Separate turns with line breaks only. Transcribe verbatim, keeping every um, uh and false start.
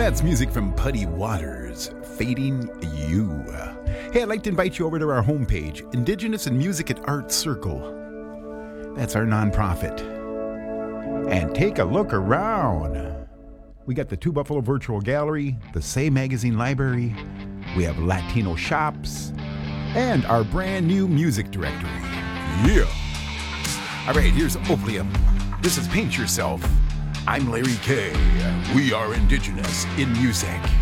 That's music from Putty Waters, Fading You. Hey, I'd like to invite you over to our homepage, Indigenous and Music at Art Circle. That's our nonprofit. And take a look around. We got the Two Buffalo Virtual Gallery, the Say Magazine Library, we have Latino shops, and our brand new music directory. Yeah! All right, here's Opium. This is Paint Yourself. I'm Larry K. We are Indigenous in Music.